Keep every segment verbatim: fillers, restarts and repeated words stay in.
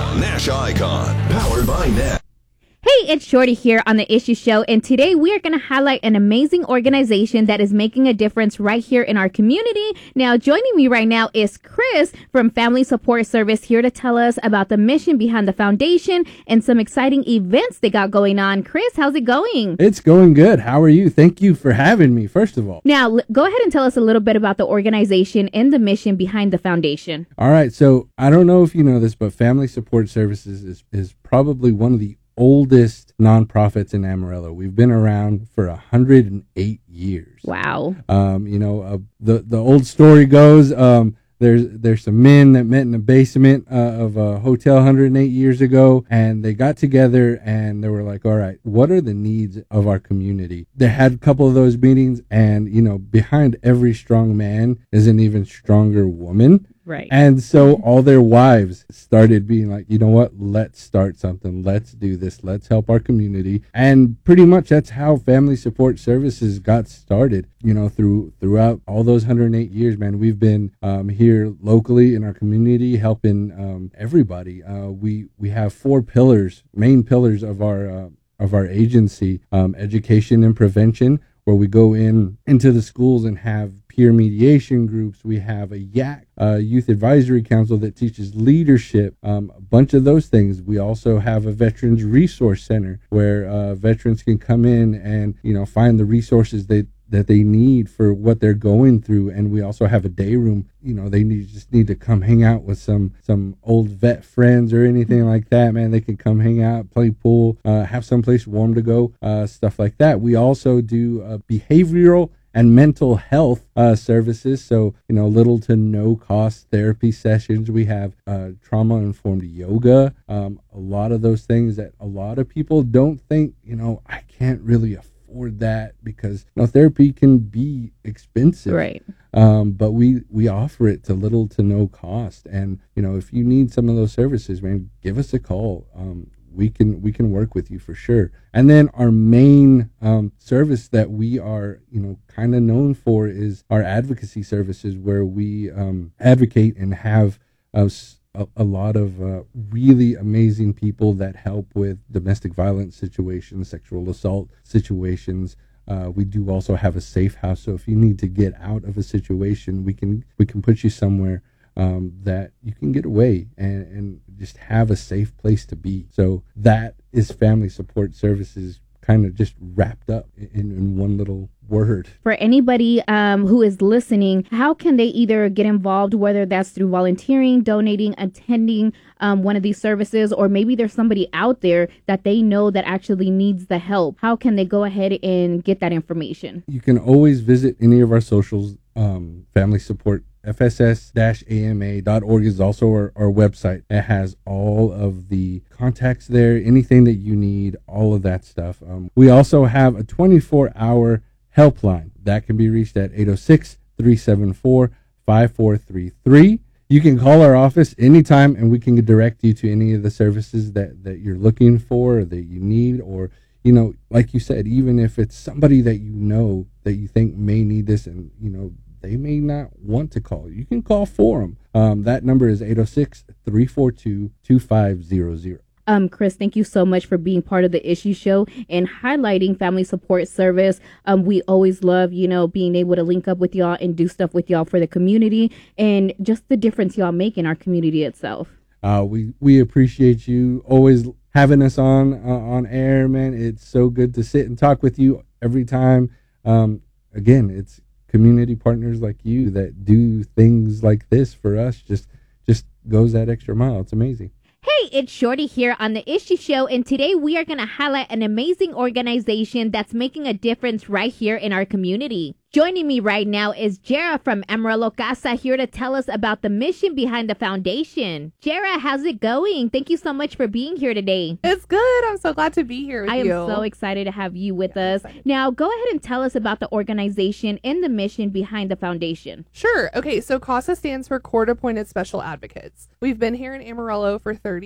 Nash Icon, powered by Nash. Hey, it's Shorty here on The Issue Show, and today we are going to highlight an amazing organization that is making a difference right here in our community. Now, joining me right now is Chris from Family Support Service, here to tell us about the mission behind the foundation and some exciting events they got going on. Chris, how's it going? It's going good. How are you? Thank you for having me, first of all. Now, l- go ahead and tell us a little bit about the organization and the mission behind the foundation. All right, so I don't know if you know this, but Family Support Services is, is probably one of the oldest nonprofits in Amarillo. We've been around for one hundred eight years. Wow. Um, you know, uh, the the old story goes, um, there's there's some men that met in the basement uh, of a hotel one hundred eight years ago, and they got together and they were like, all right, what are the needs of our community? They had a couple of those meetings, and, you know, behind every strong man is an even stronger woman. Right. And so all their wives started being like, you know what, let's start something. Let's do this. Let's help our community. And pretty much that's how Family Support Services got started. You know, through throughout all those one hundred eight years, man, we've been um, here locally in our community helping um, everybody. Uh, we we have four pillars, main pillars of our uh, of our agency: um, education and prevention, where we go in into the schools and have peer mediation groups. We have a Y A C, uh, Youth Advisory Council, that teaches leadership, um, a bunch of those things. We also have a Veterans Resource Center where uh, veterans can come in and, you know, find the resources they that they need for what they're going through. And we also have a day room. You know, they need just need to come hang out with some some old vet friends or anything like that, man. They can come hang out, play pool, uh, have someplace warm to go, uh, stuff like that. We also do uh, behavioral and mental health uh, services. So, you know, little to no cost therapy sessions. We have uh, trauma-informed yoga. Um, a lot of those things that a lot of people don't think, you know, I can't really afford that because, you know, therapy can be expensive. Right. Um, but we, we offer it to little to no cost. And, you know, if you need some of those services, man, give us a call. Um, we can we can work with you for sure. And then our main um, service that we are, you know, kind of known for is our advocacy services, where we um, advocate and have uh, a, a lot of uh, really amazing people that help with domestic violence situations, sexual assault situations. Uh, we do also have a safe house, so if you need to get out of a situation, we can we can put you somewhere Um, that you can get away and, and just have a safe place to be. So that is Family Support Services, kind of just wrapped up in, in one little word. For anybody um, who is listening, how can they either get involved, whether that's through volunteering, donating, attending um, one of these services, or maybe there's somebody out there that they know that actually needs the help? How can they go ahead and get that information? You can always visit any of our socials. Um, Family Support F S S A M A dot org is also our, our website. It has all of the contacts there, anything that you need, all of that stuff. Um, we also have a twenty-four hour helpline that can be reached at eight oh six, three seven four, five four three three. You can call our office anytime and we can direct you to any of the services that, that you're looking for or that you need. Or, you know, like you said, even if it's somebody that you know that you think may need this and, you know, they may not want to call, you can call for them. Um, that number is eight oh six, three four two, two five zero zero. Um, Chris, thank you so much for being part of the Issue Show and highlighting Family Support Service. Um, we always love, you know, being able to link up with y'all and do stuff with y'all for the community and just the difference y'all make in our community itself. Uh, we, we appreciate you always having us on, uh, on air, man. It's so good to sit and talk with you every time. Um, again, it's community partners like you that do things like this for us. Just, just goes that extra mile. It's amazing. Hey, it's Shorty here on The Issue Show, and today we are going to highlight an amazing organization that's making a difference right here in our community. Joining me right now is Jera from Amarillo Casa, here to tell us about the mission behind the foundation. Jera, how's it going? Thank you so much for being here today. It's good. I'm so glad to be here with I am you. so excited to have you with Yeah, us. Now, go ahead and tell us about the organization and the mission behind the foundation. Sure. Okay, so CASA stands for Court Appointed Special Advocates. We've been here in Amarillo for thirty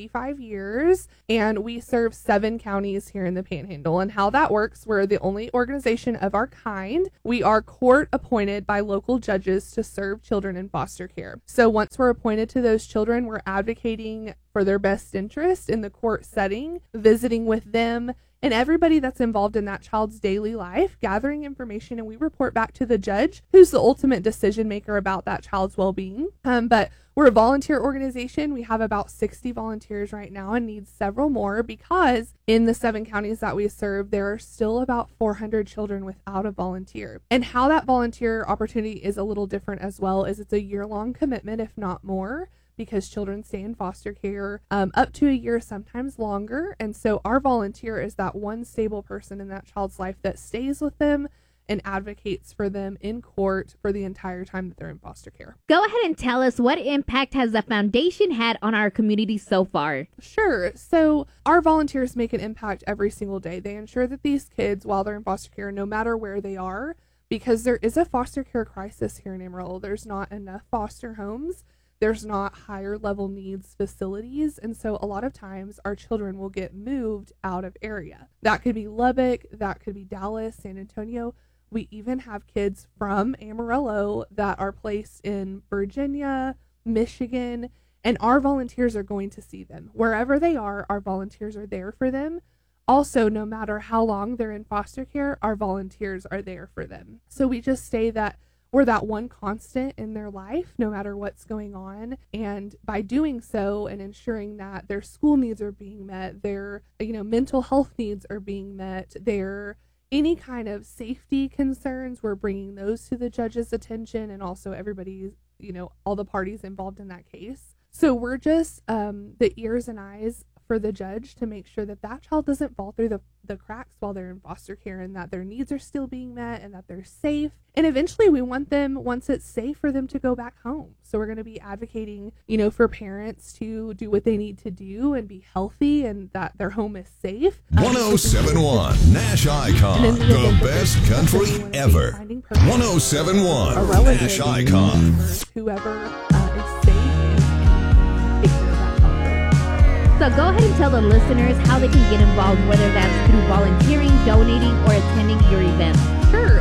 thirty-five years, and we serve seven counties here in the Panhandle. And how that works, we're the only organization of our kind. We are court appointed by local judges to serve children in foster care. So once we're appointed to those children, we're advocating for their best interest in the court setting, visiting with them and everybody that's involved in that child's daily life, gathering information, and we report back to the judge, who's the ultimate decision maker about that child's well-being. Um, but we're a volunteer organization. We have about sixty volunteers right now and need several more because in the seven counties that we serve, there are still about four hundred children without a volunteer. And how that volunteer opportunity is a little different as well is it's a year-long commitment, if not more, because children stay in foster care um, up to a year, sometimes longer. And so our volunteer is that one stable person in that child's life that stays with them and advocates for them in court for the entire time that they're in foster care. Go ahead and tell us, what impact has the foundation had on our community so far? Sure. So our volunteers make an impact every single day. They ensure that these kids, while they're in foster care, no matter where they are, because there is a foster care crisis here in Amarillo, there's not enough foster homes. There's not higher level needs facilities. And so a lot of times our children will get moved out of area. That could be Lubbock, that could be Dallas, San Antonio. We even have kids from Amarillo that are placed in Virginia, Michigan, and our volunteers are going to see them. Wherever they are, our volunteers are there for them. Also, no matter how long they're in foster care, our volunteers are there for them. So we just say that we're that one constant in their life, no matter what's going on. And by doing so and ensuring that their school needs are being met, their, you know, mental health needs are being met, their any kind of safety concerns, we're bringing those to the judge's attention and also everybody's, you know, all the parties involved in that case. So we're just um, the ears and eyes for the judge to make sure that that child doesn't fall through the, the cracks while they're in foster care and that their needs are still being met and that they're safe. And eventually we want them, once it's safe, for them to go back home. So we're going to be advocating, you know, for parents to do what they need to do and be healthy and that their home is safe. one oh seven point one Nash Icon, the best country ever. one oh seven point one Nash Icon. Whoever uh, is safe and take care of that child. So go ahead and tell the listeners how they can get involved, whether that's through volunteering, donating, or attending your events. Sure.